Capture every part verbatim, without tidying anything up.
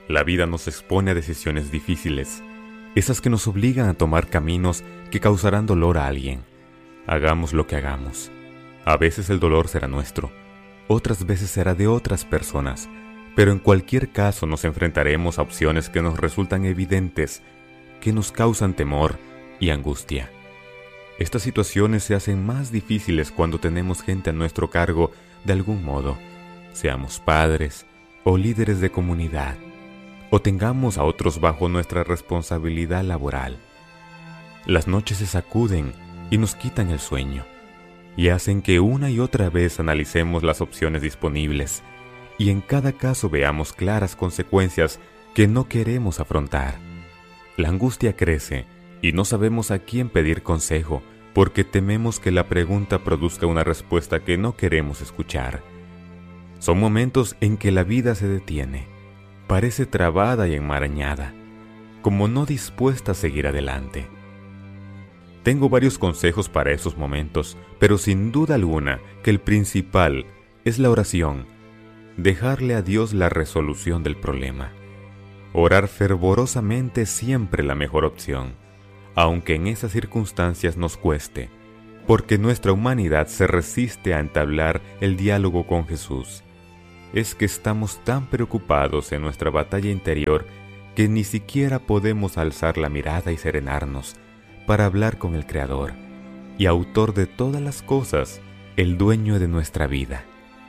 La vida nos expone a decisiones difíciles, esas que nos obligan a tomar caminos que causarán dolor a alguien. Hagamos lo que hagamos. A veces el dolor será nuestro, otras veces será de otras personas, pero en cualquier caso nos enfrentaremos a opciones que nos resultan evidentes, que nos causan temor y angustia. Estas situaciones se hacen más difíciles cuando tenemos gente a nuestro cargo de algún modo, seamos padres o líderes de comunidad, o tengamos a otros bajo nuestra responsabilidad laboral. Las noches se sacuden y nos quitan el sueño, y hacen que una y otra vez analicemos las opciones disponibles, y en cada caso veamos claras consecuencias que no queremos afrontar. La angustia crece, y no sabemos a quién pedir consejo, porque tememos que la pregunta produzca una respuesta que no queremos escuchar. Son momentos en que la vida se detiene, parece trabada y enmarañada, como no dispuesta a seguir adelante. Tengo varios consejos para esos momentos, pero sin duda alguna que el principal es la oración, dejarle a Dios la resolución del problema. Orar fervorosamente es siempre la mejor opción, aunque en esas circunstancias nos cueste, porque nuestra humanidad se resiste a entablar el diálogo con Jesús. Es que estamos tan preocupados en nuestra batalla interior que ni siquiera podemos alzar la mirada y serenarnos para hablar con el Creador y autor de todas las cosas, el dueño de nuestra vida.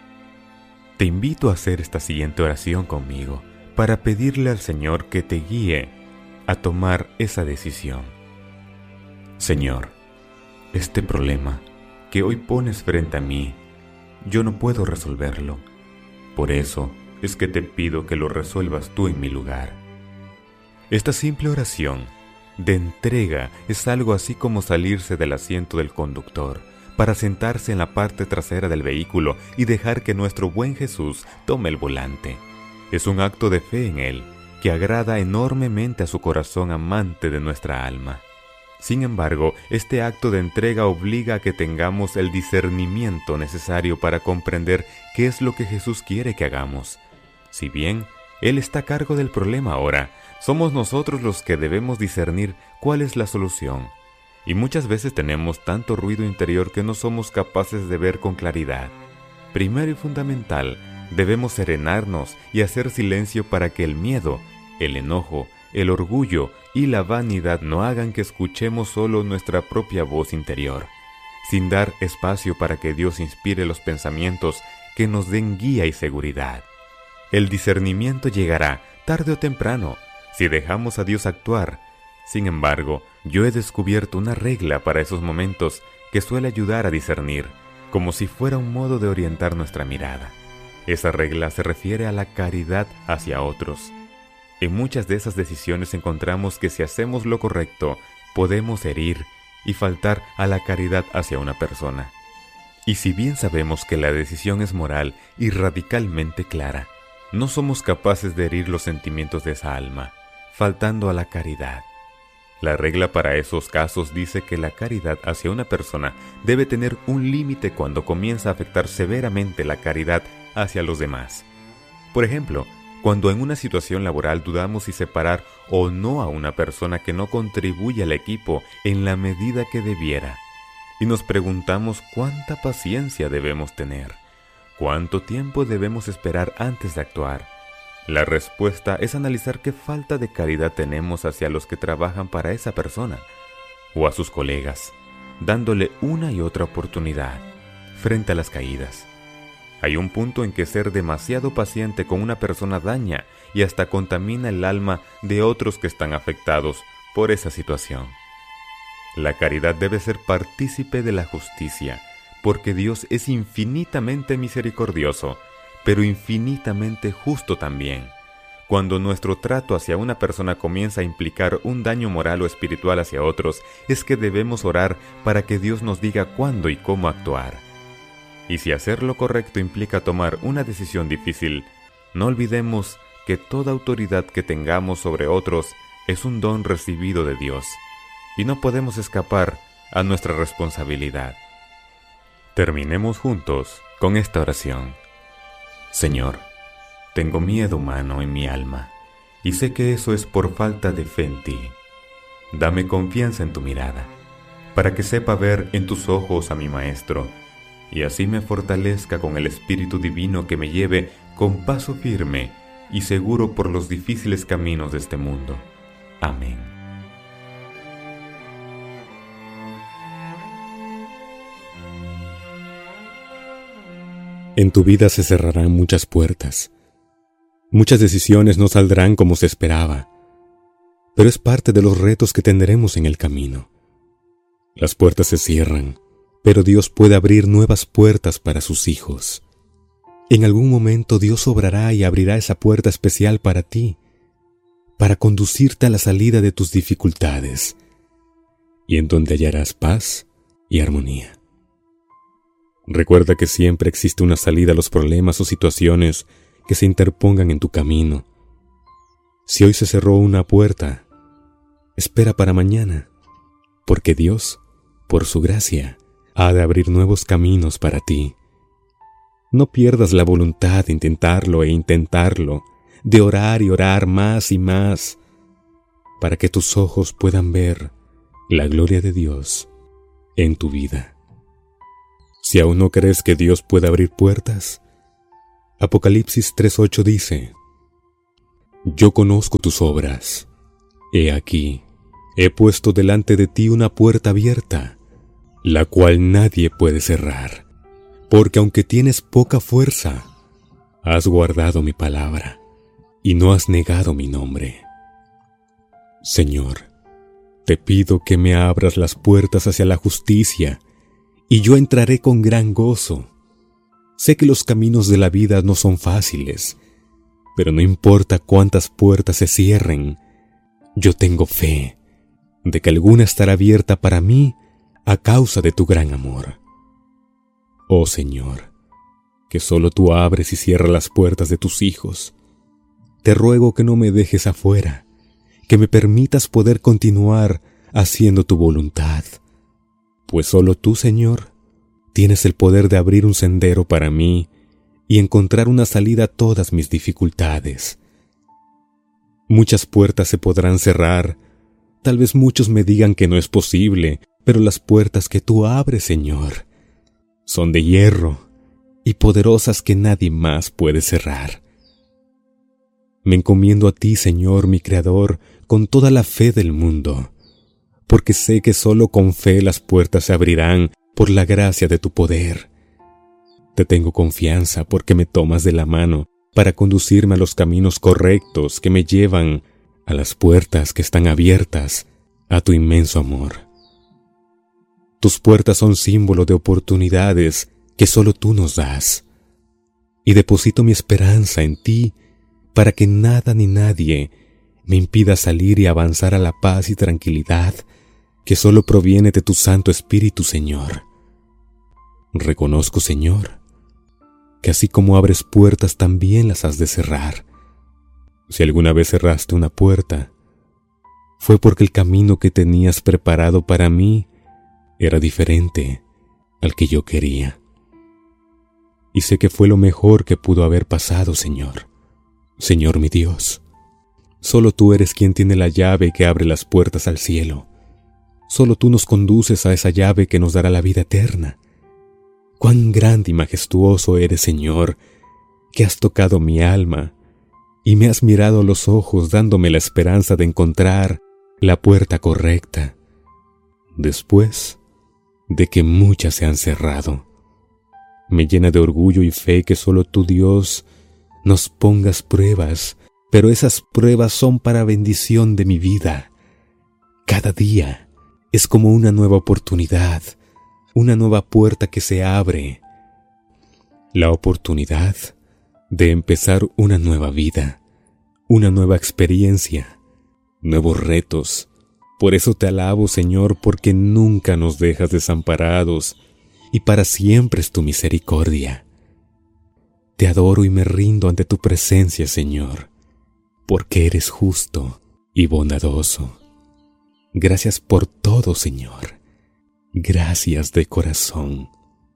Te invito a hacer esta siguiente oración conmigo para pedirle al Señor que te guíe a tomar esa decisión. Señor, este problema que hoy pones frente a mí, yo no puedo resolverlo. Por eso es que te pido que lo resuelvas tú en mi lugar. Esta simple oración de entrega es algo así como salirse del asiento del conductor para sentarse en la parte trasera del vehículo y dejar que nuestro buen Jesús tome el volante. Es un acto de fe en Él que agrada enormemente a su corazón amante de nuestra alma. Sin embargo, este acto de entrega obliga a que tengamos el discernimiento necesario para comprender qué es lo que Jesús quiere que hagamos. Si bien Él está a cargo del problema ahora, somos nosotros los que debemos discernir cuál es la solución. Y muchas veces tenemos tanto ruido interior que no somos capaces de ver con claridad. Primero y fundamental, debemos serenarnos y hacer silencio para que el miedo, el enojo, el orgullo y la vanidad no hagan que escuchemos solo nuestra propia voz interior, sin dar espacio para que Dios inspire los pensamientos que nos den guía y seguridad. El discernimiento llegará tarde o temprano si dejamos a Dios actuar. Sin embargo, yo he descubierto una regla para esos momentos que suele ayudar a discernir, como si fuera un modo de orientar nuestra mirada. Esa regla se refiere a la caridad hacia otros. En muchas de esas decisiones encontramos que si hacemos lo correcto, podemos herir y faltar a la caridad hacia una persona. Y si bien sabemos que la decisión es moral y radicalmente clara, no somos capaces de herir los sentimientos de esa alma, faltando a la caridad. La regla para esos casos dice que la caridad hacia una persona debe tener un límite cuando comienza a afectar severamente la caridad hacia los demás. Por ejemplo, cuando en una situación laboral dudamos si separar o no a una persona que no contribuye al equipo en la medida que debiera, y nos preguntamos cuánta paciencia debemos tener, cuánto tiempo debemos esperar antes de actuar. La respuesta es analizar qué falta de caridad tenemos hacia los que trabajan para esa persona o a sus colegas, dándole una y otra oportunidad frente a las caídas. Hay un punto en que ser demasiado paciente con una persona daña y hasta contamina el alma de otros que están afectados por esa situación. La caridad debe ser partícipe de la justicia, porque Dios es infinitamente misericordioso, pero infinitamente justo también. Cuando nuestro trato hacia una persona comienza a implicar un daño moral o espiritual hacia otros, es que debemos orar para que Dios nos diga cuándo y cómo actuar. Y si hacer lo correcto implica tomar una decisión difícil, no olvidemos que toda autoridad que tengamos sobre otros es un don recibido de Dios, y no podemos escapar a nuestra responsabilidad. Terminemos juntos con esta oración. Señor, tengo miedo humano en mi alma, y sé que eso es por falta de fe en ti. Dame confianza en tu mirada, para que sepa ver en tus ojos a mi Maestro, y así me fortalezca con el Espíritu Divino que me lleve con paso firme y seguro por los difíciles caminos de este mundo. Amén. En tu vida se cerrarán muchas puertas. Muchas decisiones no saldrán como se esperaba, pero es parte de los retos que tendremos en el camino. Las puertas se cierran, pero Dios puede abrir nuevas puertas para sus hijos. En algún momento Dios obrará y abrirá esa puerta especial para ti, para conducirte a la salida de tus dificultades, y en donde hallarás paz y armonía. Recuerda que siempre existe una salida a los problemas o situaciones que se interpongan en tu camino. Si hoy se cerró una puerta, espera para mañana, porque Dios, por su gracia, ha de abrir nuevos caminos para ti. No pierdas la voluntad de intentarlo e intentarlo, de orar y orar más y más, para que tus ojos puedan ver la gloria de Dios en tu vida. Si aún no crees que Dios puede abrir puertas, Apocalipsis tres ocho dice: Yo conozco tus obras. He aquí, he puesto delante de ti una puerta abierta, la cual nadie puede cerrar, porque aunque tienes poca fuerza, has guardado mi palabra y no has negado mi nombre. Señor, te pido que me abras las puertas hacia la justicia, y yo entraré con gran gozo. Sé que los caminos de la vida no son fáciles, pero no importa cuántas puertas se cierren, yo tengo fe de que alguna estará abierta para mí a causa de tu gran amor. Oh Señor, que solo tú abres y cierras las puertas de tus hijos. Te ruego que no me dejes afuera, que me permitas poder continuar haciendo tu voluntad, pues solo tú, Señor, tienes el poder de abrir un sendero para mí y encontrar una salida a todas mis dificultades. Muchas puertas se podrán cerrar, tal vez muchos me digan que no es posible, pero las puertas que tú abres, Señor, son de hierro y poderosas que nadie más puede cerrar. Me encomiendo a ti, Señor, mi Creador, con toda la fe del mundo, porque sé que solo con fe las puertas se abrirán por la gracia de tu poder. Te tengo confianza porque me tomas de la mano para conducirme a los caminos correctos que me llevan a las puertas que están abiertas a tu inmenso amor. Tus puertas son símbolo de oportunidades que solo tú nos das, y deposito mi esperanza en ti para que nada ni nadie me impida salir y avanzar a la paz y tranquilidad que solo proviene de tu Santo Espíritu, Señor. Reconozco, Señor, que así como abres puertas también las has de cerrar. Si alguna vez cerraste una puerta, fue porque el camino que tenías preparado para mí era diferente al que yo quería. Y sé que fue lo mejor que pudo haber pasado, Señor. Señor mi Dios, solo tú eres quien tiene la llave que abre las puertas al cielo. Solo tú nos conduces a esa llave que nos dará la vida eterna. Cuán grande y majestuoso eres, Señor, que has tocado mi alma y me has mirado a los ojos dándome la esperanza de encontrar la puerta correcta, después de que muchas se han cerrado. Me llena de orgullo y fe que solo tú, Dios, nos pongas pruebas, pero esas pruebas son para bendición de mi vida. Cada día es como una nueva oportunidad, una nueva puerta que se abre. La oportunidad de empezar una nueva vida, una nueva experiencia, nuevos retos. Por eso te alabo, Señor, porque nunca nos dejas desamparados y para siempre es tu misericordia. Te adoro y me rindo ante tu presencia, Señor, porque eres justo y bondadoso. Gracias por todo, Señor. Gracias de corazón.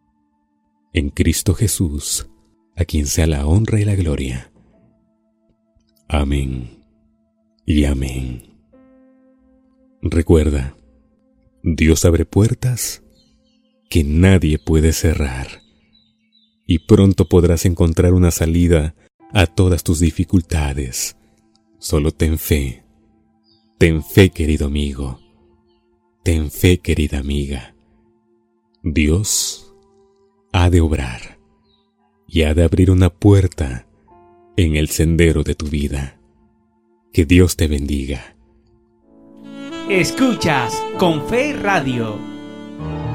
En Cristo Jesús, a quien sea la honra y la gloria. Amén y amén. Recuerda, Dios abre puertas que nadie puede cerrar, y pronto podrás encontrar una salida a todas tus dificultades. Solo ten fe, ten fe, querido amigo, ten fe, querida amiga. Dios ha de obrar y ha de abrir una puerta en el sendero de tu vida. Que Dios te bendiga. Escuchas Con Fe Radio.